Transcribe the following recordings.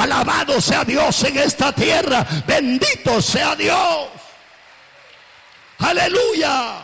Alabado sea Dios en esta tierra. Bendito sea Dios. Aleluya.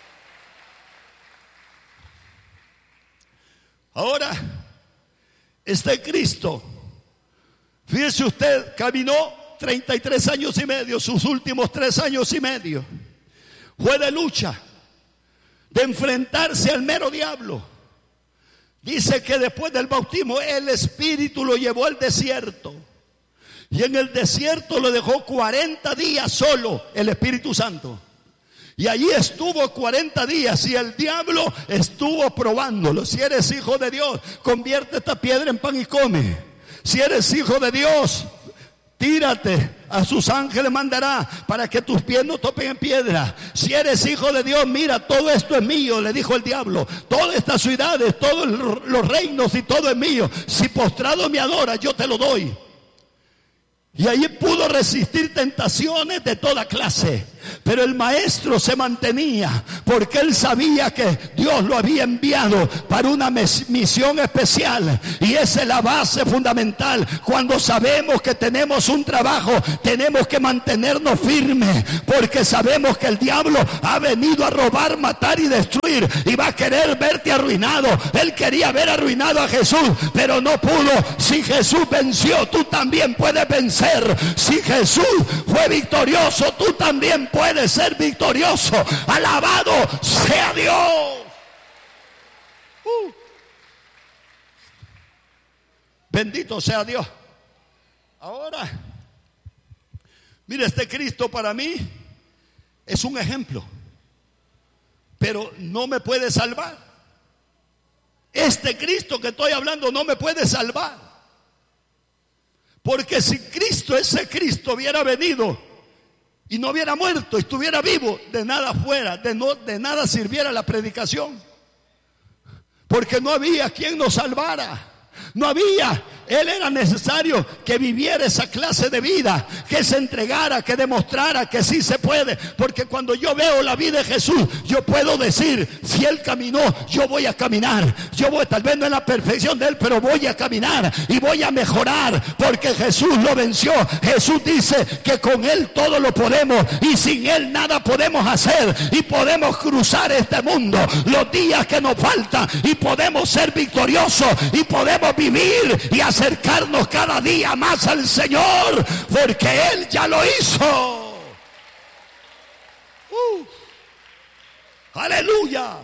Ahora, este Cristo, fíjese usted, caminó 33 años y medio, sus últimos 3 años y medio fue de lucha, de enfrentarse al mero diablo. Dice que después del bautismo el Espíritu lo llevó al desierto, y en el desierto lo dejó 40 días solo el Espíritu Santo. Y allí estuvo 40 días y el diablo estuvo probándolo. Si eres hijo de Dios, convierte esta piedra en pan y come. Si eres hijo de Dios, tírate, a sus ángeles mandará para que tus pies no topen en piedra. Si eres hijo de Dios, mira, todo esto es mío, le dijo el diablo. Todas estas ciudades, todos los reinos y todo es mío. Si postrado me adoras, yo te lo doy. Y allí pudo resistir tentaciones de toda clase. Pero el maestro se mantenía porque él sabía que Dios lo había enviado para una misión especial. Y esa es la base fundamental. Cuando sabemos que tenemos un trabajo, tenemos que mantenernos firmes, porque sabemos que el diablo ha venido a robar, matar y destruir, y va a querer verte arruinado. Él quería ver arruinado a Jesús, pero no pudo. Si Jesús venció, tú también puedes vencer. Si Jesús fue victorioso, tú también puedes ser victorioso. Alabado sea Dios. Bendito sea Dios. Ahora, mire, este Cristo para mí es un ejemplo, pero no me puede salvar. Este Cristo que estoy hablando no me puede salvar, porque si Cristo, ese Cristo, hubiera venido y no hubiera muerto, estuviera vivo, de nada fuera, de nada sirviera la predicación, porque no había quien nos salvara. No había. Él era necesario que viviera esa clase de vida, que se entregara, que demostrara que sí se puede. Porque cuando yo veo la vida de Jesús, yo puedo decir, si Él caminó, yo voy a caminar. Yo voy, tal vez no en la perfección de Él, pero voy a caminar y voy a mejorar, porque Jesús lo venció. Jesús dice que con Él todo lo podemos y sin Él nada podemos hacer, y podemos cruzar este mundo los días que nos faltan, y podemos ser victoriosos, y podemos vivir y acercarnos cada día más al Señor, porque Él ya lo hizo. Aleluya.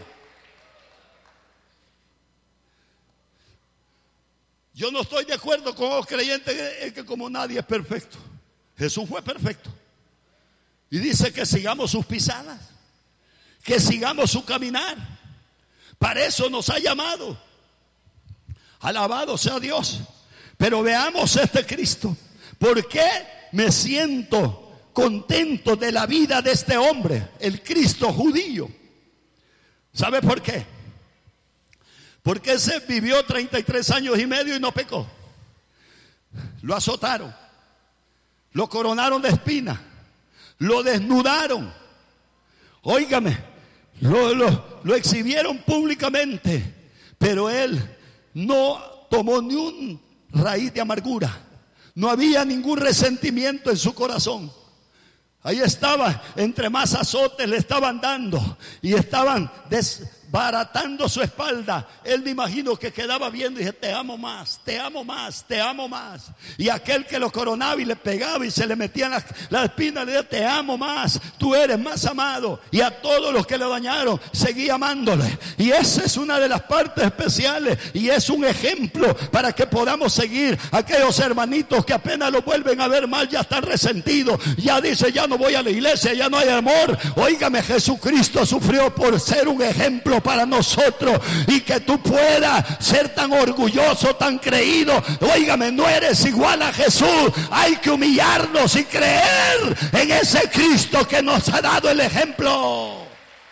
Yo no estoy de acuerdo con los creyentes en que como nadie es perfecto. Jesús fue perfecto y dice que sigamos sus pisadas, que sigamos su caminar. Para eso nos ha llamado. Alabado sea Dios. Pero veamos este Cristo. ¿Por qué me siento contento de la vida de este hombre, el Cristo judío? ¿Sabe por qué? Porque ese vivió 33 años y medio y no pecó. Lo azotaron, lo coronaron de espinas, lo desnudaron. Óigame, lo exhibieron públicamente, pero él no tomó ni un raíz de amargura. No había ningún resentimiento en su corazón. Ahí estaba, entre más azotes le estaban dando y estaban desbaratando su espalda. Él, me imagino que quedaba viendo y dije, te amo más, te amo más, te amo más. Y aquel que lo coronaba y le pegaba y se le metían las espinas, le decía, te amo más, tú eres más amado. Y a todos los que le dañaron, seguía amándole. Y esa es una de las partes especiales, y es un ejemplo para que podamos seguir. Aquellos hermanitos que apenas lo vuelven a ver mal, ya están resentidos, ya dice, ya no voy a la iglesia, ya no hay amor. Óigame, Jesucristo sufrió por ser un ejemplo para nosotros, y que tú puedas ser tan orgulloso, tan creído. Óigame, no eres igual a Jesús. Hay que humillarnos y creer en ese Cristo que nos ha dado el ejemplo.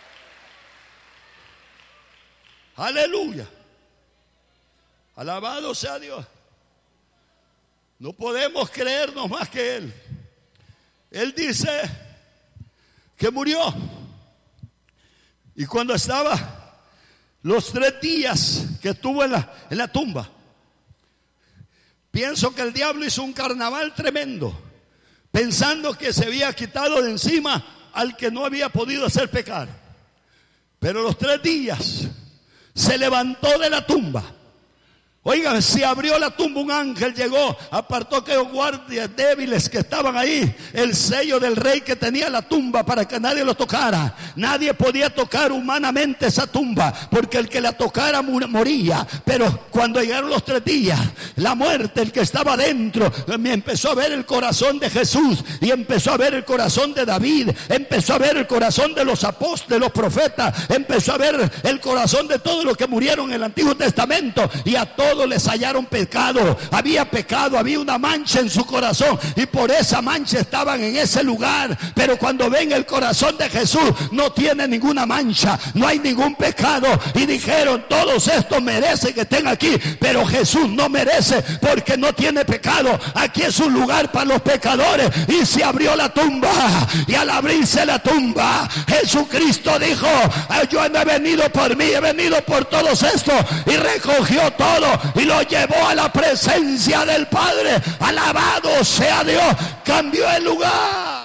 Aleluya. Alabado sea Dios. No podemos creernos más que Él. Él dice que murió, y cuando estaba los 3 días que estuvo en la tumba, Pienso que el diablo hizo un carnaval tremendo, pensando que se había quitado de encima al que no había podido hacer pecar. Pero los 3 días se levantó de la tumba. Oigan, se abrió la tumba, un ángel llegó, apartó a aquellos guardias débiles que estaban ahí, el sello del rey que tenía la tumba para que nadie lo tocara. Nadie podía tocar humanamente esa tumba, porque el que la tocara moría. Pero cuando llegaron los 3 días, la muerte, el que estaba dentro, empezó a ver el corazón de Jesús, y empezó a ver el corazón de David, empezó a ver el corazón de los apóstoles, de los profetas, empezó a ver el corazón de todos los que murieron en el Antiguo Testamento, y a todos les hallaron pecado, había una mancha en su corazón, y por esa mancha estaban en ese lugar. Pero cuando ven el corazón de Jesús, no tiene ninguna mancha, no hay ningún pecado, y dijeron: todos estos merecen que estén aquí, pero Jesús no merece porque no tiene pecado. Aquí es un lugar para los pecadores. Y se abrió la tumba, y al abrirse la tumba, Jesucristo dijo: yo no he venido por mí, he venido por todos estos, y recogió todo y lo llevó a la presencia del Padre. Alabado sea Dios. Cambió el lugar.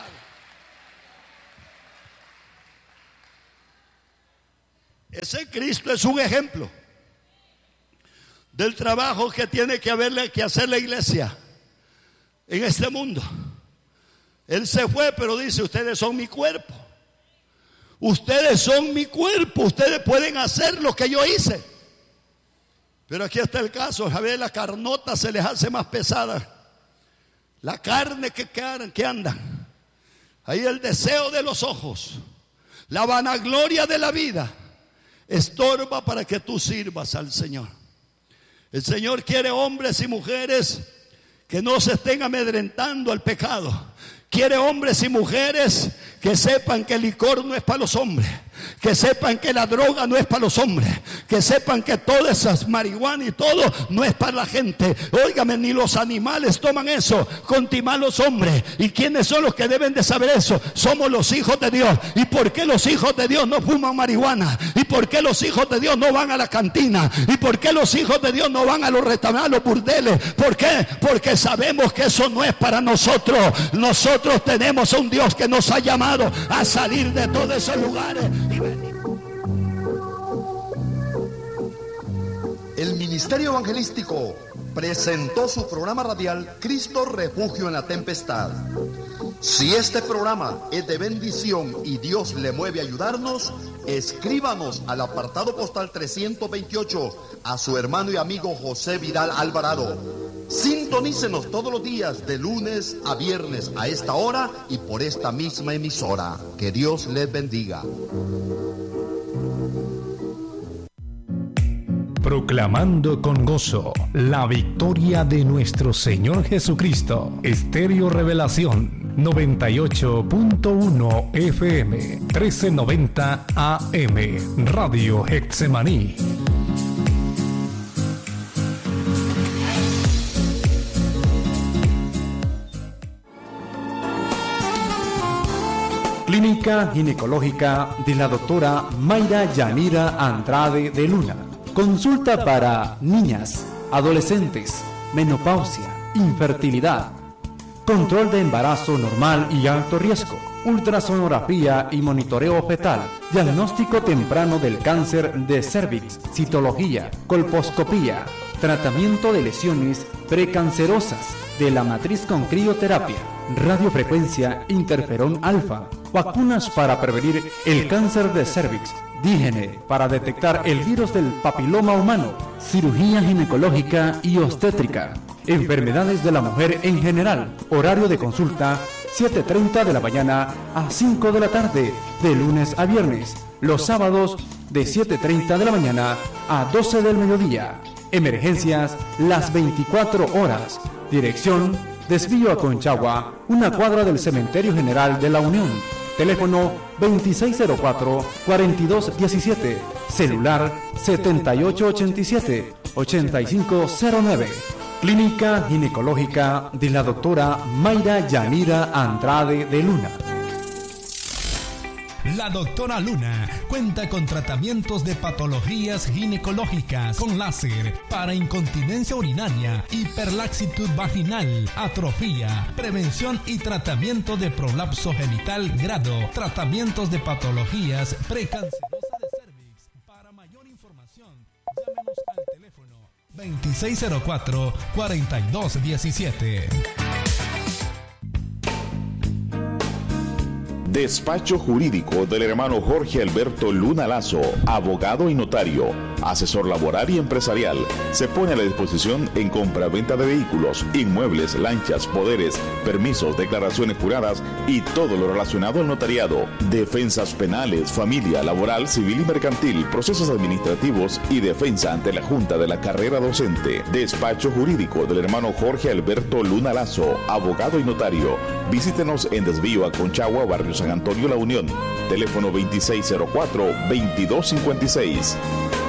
Ese Cristo es un ejemplo del trabajo que tiene que hacer la iglesia en este mundo. Él se fue, pero dice: ustedes son mi cuerpo. Ustedes son mi cuerpo. Ustedes pueden hacer lo que yo hice. Pero aquí está el caso. A ver, la carnota se les hace más pesada. La carne que andan. Ahí el deseo de los ojos, la vanagloria de la vida, estorba para que tú sirvas al Señor. El Señor quiere hombres y mujeres que no se estén amedrentando al pecado. Quiere hombres y mujeres que sepan que el licor no es para los hombres, que sepan que la droga no es para los hombres, que sepan que todas esas marihuana y todo no es para la gente. Óigame, ni los animales toman eso, continuar los hombres. ¿Y quiénes son los que deben de saber eso? Somos los hijos de Dios. ¿Y por qué los hijos de Dios no fuman marihuana? ¿Y por qué los hijos de Dios no van a la cantina? ¿Y por qué los hijos de Dios no van a los restaurantes, a los burdeles? ¿Por qué? Porque sabemos que eso no es para nosotros. Nosotros tenemos a un Dios que nos ha llamado a salir de todos esos lugares y venir. El Ministerio Evangelístico presentó su programa radial Cristo Refugio en la Tempestad. Si este programa es de bendición y Dios le mueve a ayudarnos, escríbanos al apartado postal 328 a su hermano y amigo José Vidal Alvarado. Sintonícenos todos los días de lunes a viernes a esta hora y por esta misma emisora. Que Dios les bendiga. Proclamando con gozo la victoria de nuestro Señor Jesucristo. Estéreo Revelación 98.1 FM 1390 AM Radio Getsemaní. Clínica Ginecológica de la doctora Mayra Yanira Andrade de Luna. Consulta para niñas, adolescentes, menopausia, infertilidad, control de embarazo normal y alto riesgo, ultrasonografía y monitoreo fetal, diagnóstico temprano del cáncer de cervix, citología, colposcopía, tratamiento de lesiones precancerosas de la matriz con crioterapia, radiofrecuencia, interferón alfa, vacunas para prevenir el cáncer de cervix, dígene para detectar el virus del papiloma humano, cirugía ginecológica y obstétrica, enfermedades de la mujer en general, horario de consulta 7:30 de la mañana a 5 de la tarde, de lunes a viernes, los sábados de 7:30 de la mañana a 12 del mediodía, emergencias las 24 horas, dirección Desvío a Conchagua, una cuadra del Cementerio General de la Unión. Teléfono 2604-4217. Celular 7887-8509. Clínica Ginecológica de la doctora Mayra Yanira Andrade de Luna. La doctora Luna cuenta con tratamientos de patologías ginecológicas con láser para incontinencia urinaria, hiperlaxitud vaginal, atrofía, prevención y tratamiento de prolapso genital grado, tratamientos de patologías precancerosas de cervix. Para mayor información, llámenos al teléfono 2604-4217. Despacho jurídico del hermano Jorge Alberto Luna Lazo, abogado y notario, asesor laboral y empresarial. Se pone a la disposición en compra-venta de vehículos, inmuebles, lanchas, poderes, permisos, declaraciones juradas y todo lo relacionado al notariado. Defensas penales, familia, laboral, civil y mercantil, procesos administrativos y defensa ante la Junta de la Carrera Docente. Despacho jurídico del hermano Jorge Alberto Luna Lazo, abogado y notario. Visítenos en Desvío a Conchagua, Barrio San Antonio, La Unión. Teléfono 2604-2256.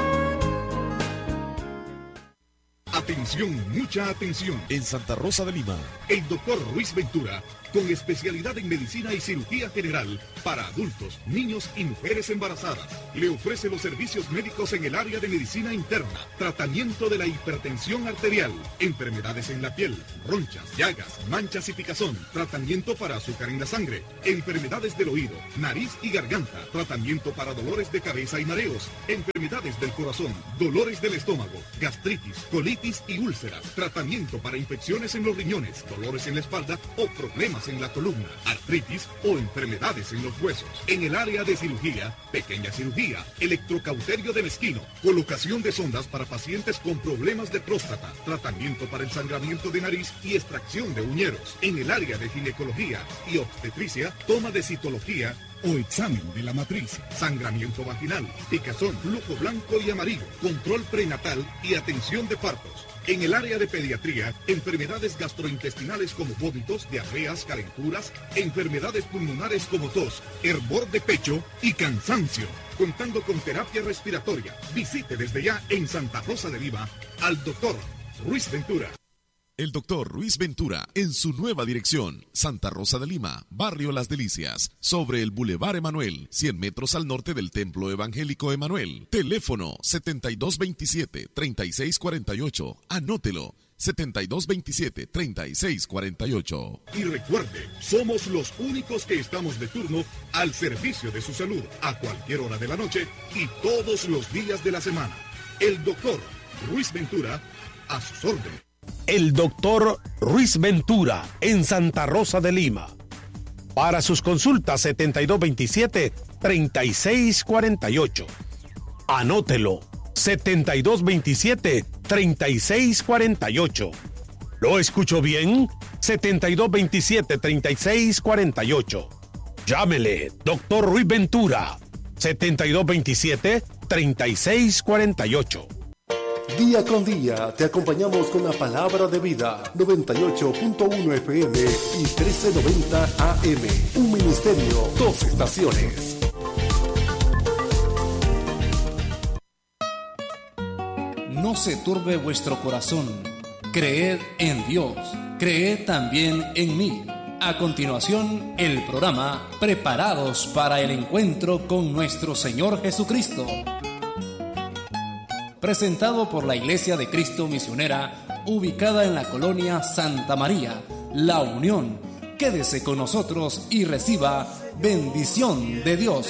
Atención, mucha atención. En Santa Rosa de Lima, El doctor Ruiz Ventura, con especialidad en medicina y cirugía general para adultos, niños y mujeres embarazadas, le ofrece los servicios médicos en el área de medicina interna, tratamiento de la hipertensión arterial, enfermedades en la piel, ronchas, llagas, manchas y picazón, tratamiento para azúcar en la sangre, enfermedades del oído, nariz y garganta, tratamiento para dolores de cabeza y mareos, enfermedades del corazón, dolores del estómago, gastritis, colitis y úlceras, tratamiento para infecciones en los riñones, dolores en la espalda o problemas en la columna, artritis o enfermedades en los huesos. En el área de cirugía, pequeña cirugía, electrocauterio de mezquino, colocación de sondas para pacientes con problemas de próstata, tratamiento para el sangramiento de nariz y extracción de uñeros. En el área de ginecología y obstetricia, toma de citología o examen de la matriz, sangramiento vaginal, picazón, flujo blanco y amarillo, control prenatal y atención de partos. En el área de pediatría, enfermedades gastrointestinales como vómitos, diarreas, calenturas, enfermedades pulmonares como tos, hervor de pecho y cansancio. Contando con terapia respiratoria. Visite desde ya en Santa Rosa de Lima al doctor Ruiz Ventura. el doctor Ruiz Ventura en su nueva dirección, Santa Rosa de Lima, Barrio Las Delicias, sobre el Boulevard Emanuel, 100 metros al norte del Templo Evangélico Emanuel. Teléfono 7227-3648. Anótelo. 7227-3648. Y recuerde, somos los únicos que estamos de turno al servicio de su salud, a cualquier hora de la noche y todos los días de la semana. El doctor Ruiz Ventura, a sus órdenes. El doctor Ruiz Ventura, en Santa Rosa de Lima. Para sus consultas, 7227-3648. Anótelo. 7227-3648. ¿Lo escucho bien? 7227-3648. Llámele, doctor Ruiz Ventura. 7227-3648. Día con día te acompañamos con la palabra de vida. 98.1 FM y 1390 AM. Un ministerio, dos estaciones. No se turbe vuestro corazón. Creed en Dios. Creed también en mí. A continuación, el programa Preparados para el Encuentro con nuestro Señor Jesucristo. Presentado por la Iglesia de Cristo Misionera, ubicada en la colonia Santa María, La Unión. Quédese con nosotros y reciba bendición de Dios.